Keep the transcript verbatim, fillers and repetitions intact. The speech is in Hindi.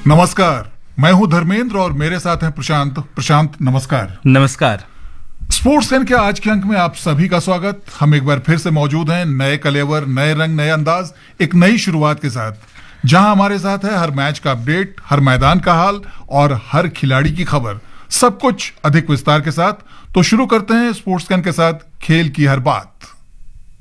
नमस्कार, मैं हूं धर्मेंद्र और मेरे साथ हैं प्रशांत। प्रशांत नमस्कार। नमस्कार। स्पोर्ट्स कैन के आज के अंक में आप सभी का स्वागत। हम एक बार फिर से मौजूद हैं, नए कलेवर, नए रंग, नए अंदाज, एक नई शुरुआत के साथ, जहां हमारे साथ है हर मैच का अपडेट, हर मैदान का हाल और हर खिलाड़ी की खबर, सब कुछ अधिक विस्तार के साथ। तो शुरू करते हैं स्पोर्ट्स कैन के साथ खेल की हर बात।